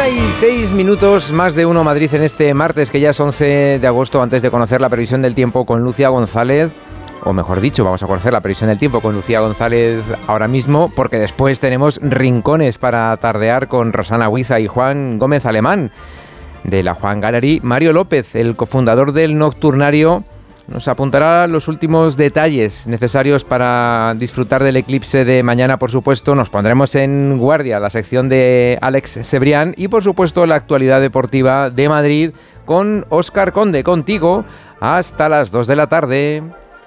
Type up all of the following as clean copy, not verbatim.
1:06, más de uno Madrid en este martes, que ya es 11 de agosto, antes de conocer la previsión del tiempo con Lucía González. O mejor dicho, vamos a conocer la previsión del tiempo con Lucía González ahora mismo, porque después tenemos rincones para tardear con Rosana Huiza y Juan Gómez Alemán, de la Juan Gallery. Mario López, el cofundador del Nocturnario, nos apuntará los últimos detalles necesarios para disfrutar del eclipse de mañana. Por supuesto, nos pondremos en guardia la sección de Alex Cebrián y, por supuesto, la actualidad deportiva de Madrid con Óscar Conde, contigo hasta las 2 de la tarde.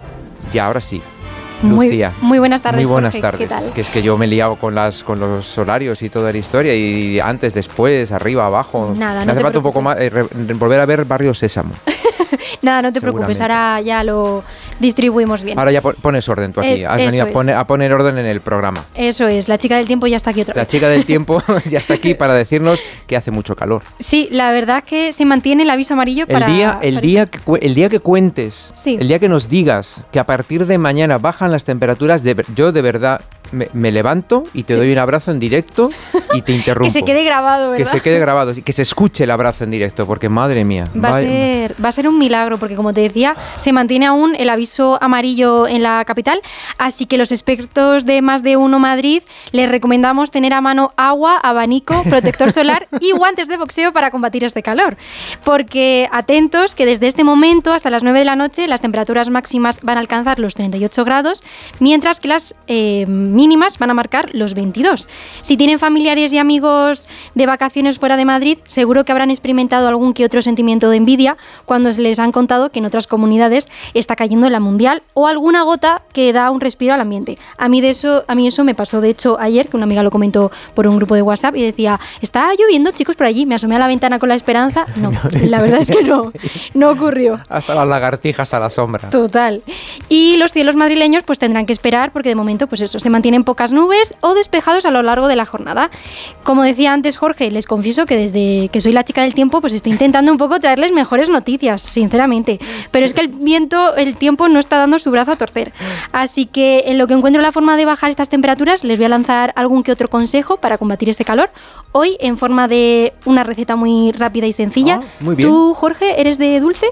Y ahora sí, Lucía. Muy buenas tardes, Muy buenas Jorge, tardes. ¿qué tal? Que es que yo me he liado con los horarios y toda la historia, y antes, después, arriba, abajo. Nada, me no hace te falta un poco más volver a ver Barrio Sésamo. Nada, no te preocupes, ahora ya lo distribuimos bien. Ahora ya pones orden tú aquí. Has venido a poner orden en el programa. Eso es, la chica del tiempo ya está aquí otra vez. La chica del tiempo ya está aquí para decirnos que hace mucho calor. Sí, la verdad es que se mantiene el aviso amarillo para... El día que cuentes, sí, el día que nos digas que a partir de mañana bajan las temperaturas, yo de verdad me levanto y te doy un abrazo en directo y te interrumpo. Que se quede grabado, ¿verdad? Que se quede grabado, que se escuche el abrazo en directo, porque madre mía. Va a ser un milagro, porque como te decía, se mantiene aún el aviso amarillo en la capital, así que los expertos de Más de Uno Madrid les recomendamos tener a mano agua, abanico, protector solar y guantes de boxeo para combatir este calor. Porque atentos, que desde este momento hasta las 9 de la noche las temperaturas máximas van a alcanzar los 38 grados, mientras que las mínimas van a marcar los 22. Si tienen familiares y amigos de vacaciones fuera de Madrid, seguro que habrán experimentado algún que otro sentimiento de envidia cuando les han contado que en otras comunidades está cayendo la mundial o alguna gota que da un respiro al ambiente. A mí eso me pasó, de hecho, ayer, que una amiga lo comentó por un grupo de WhatsApp y decía, está lloviendo, chicos, por allí. Me asomé a la ventana con la esperanza. No, la verdad es que no ocurrió. Hasta las lagartijas a la sombra. Total. Y los cielos madrileños pues tendrán que esperar, porque de momento pues eso, se mantienen pocas nubes o despejados a lo largo de la jornada. Como decía antes Jorge, les confieso que desde que soy la chica del tiempo pues estoy intentando un poco traerles mejores noticias, sinceramente, pero es que el tiempo no está dando su brazo a torcer. Así que en lo que encuentro la forma de bajar estas temperaturas, les voy a lanzar algún que otro consejo para combatir este calor, hoy en forma de una receta muy rápida y sencilla. Muy bien. ¿Tú, Jorge, eres de dulce?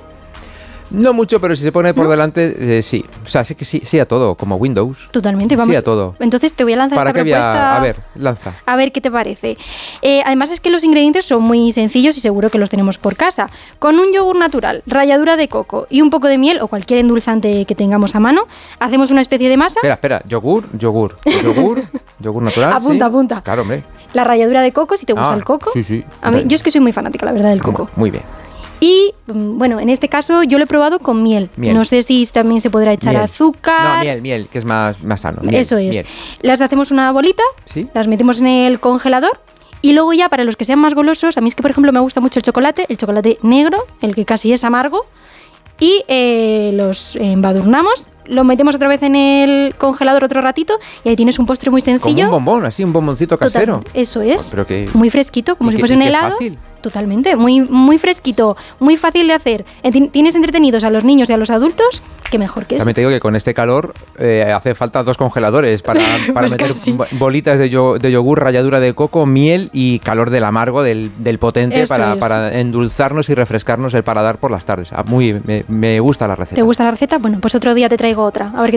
No mucho, pero si se pone por delante, sí. O sea, sí que sí a todo, como Windows. Totalmente, vamos. Sí a todo. Entonces te voy a lanzar esta propuesta. A ver, lanza. A ver qué te parece. Además es que los ingredientes son muy sencillos y seguro que los tenemos por casa. Con un yogur natural, ralladura de coco y un poco de miel o cualquier endulzante que tengamos a mano, hacemos una especie de masa. Espera, yogur natural. Apunta. Claro, hombre. La ralladura de coco, si te gusta el coco. Sí. Yo es que soy muy fanática, la verdad, del coco. Muy bien. Y, bueno, en este caso yo lo he probado con miel. No sé si también se podrá echar azúcar. No, miel, que es más sano. Eso es. Miel. Las hacemos una bolita, ¿sí? Las metemos en el congelador y luego ya, para los que sean más golosos, a mí es que, por ejemplo, me gusta mucho el chocolate negro, el que casi es amargo, y los embadurnamos. Lo metemos otra vez en el congelador otro ratito y ahí tienes un postre muy sencillo. Como un bombón, así, un bomboncito casero. Totalmente, eso es. Muy fresquito, como si fuese un helado. Fácil. Totalmente, muy fresquito, muy fácil de hacer. Tienes entretenidos a los niños y a los adultos, que mejor que eso. También te digo que con este calor hace falta 2 congeladores para pues meter casi. Bolitas de yogur, ralladura de coco, miel y calor del amargo, del potente, para endulzarnos y refrescarnos el paladar por las tardes. Me gusta la receta. ¿Te gusta la receta? Bueno, pues otro día te traigo otra. A ver qué